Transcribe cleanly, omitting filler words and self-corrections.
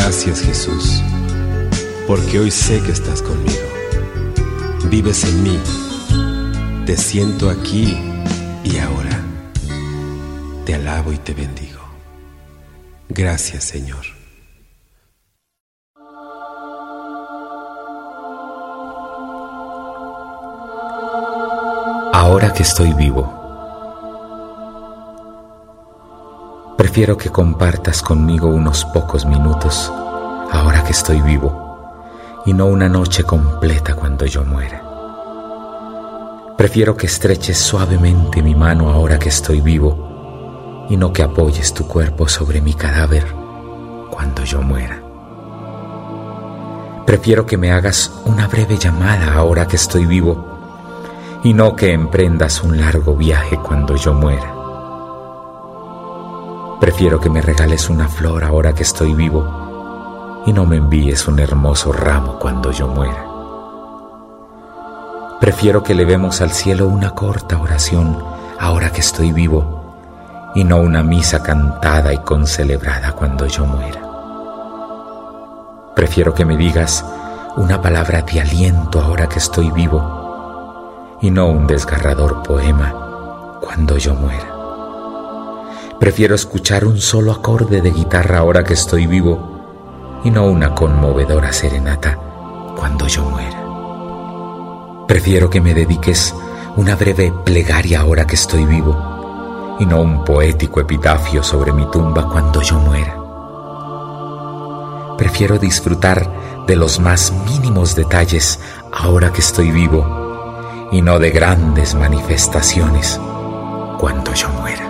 Gracias, Jesús, porque hoy sé que estás conmigo. Vives en mí, te siento aquí y ahora. Te alabo y te bendigo. Gracias, Señor. Ahora que estoy vivo, prefiero que compartas conmigo unos pocos minutos, ahora que estoy vivo, y no una noche completa cuando yo muera. Prefiero que estreches suavemente mi mano ahora que estoy vivo, y no que apoyes tu cuerpo sobre mi cadáver cuando yo muera. Prefiero que me hagas una breve llamada ahora que estoy vivo, y no que emprendas un largo viaje cuando yo muera. Prefiero que me regales una flor ahora que estoy vivo y no me envíes un hermoso ramo cuando yo muera. Prefiero que elevemos al cielo una corta oración ahora que estoy vivo y no una misa cantada y concelebrada cuando yo muera. Prefiero que me digas una palabra de aliento ahora que estoy vivo y no un desgarrador poema cuando yo muera. Prefiero escuchar un solo acorde de guitarra ahora que estoy vivo y no una conmovedora serenata cuando yo muera. Prefiero que me dediques una breve plegaria ahora que estoy vivo y no un poético epitafio sobre mi tumba cuando yo muera. Prefiero disfrutar de los más mínimos detalles ahora que estoy vivo y no de grandes manifestaciones cuando yo muera.